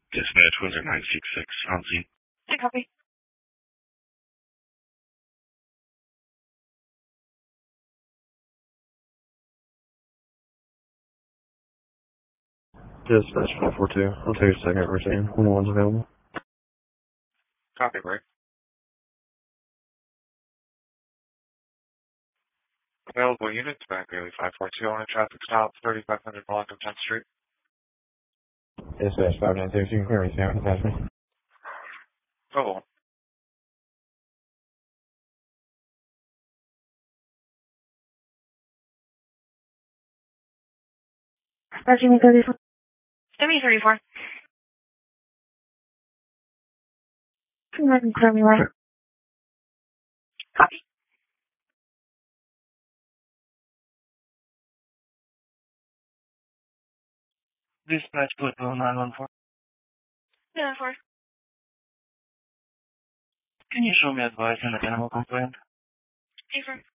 Dispatch Wizard 966 on scene. I copy. Dispatch 542. I'll take a second for saying when one's available. Copy, Rick. Available units, Back Bailey 542 on a traffic stop, 3500 block of 10th Street. Dispatch 596, you can hear me, Sam. Pass me. Oh. Passing me 34. 34. Chromie Light. Copy. Dispatch Football 914. 914. Can you show me advice on the animal complaint? Affirm.